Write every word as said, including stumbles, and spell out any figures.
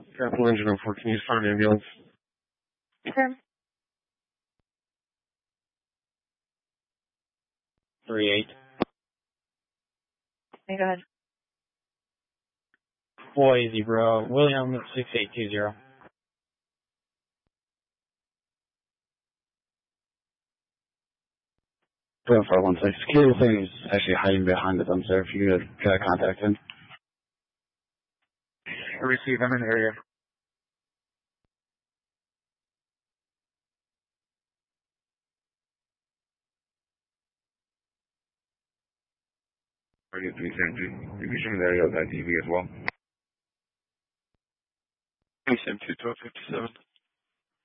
Capital Engine oh four, can you find an ambulance? Sure. three eight. Okay, go ahead. Boise, bro. William six eight two zero. seven four one six. Cable thing is actually hiding behind the dumpster. If you could try to contact him. I receive, I'm in the area. thirty-three seventy. You should be there, that T V as well. three seven two, twelve fifty-seven.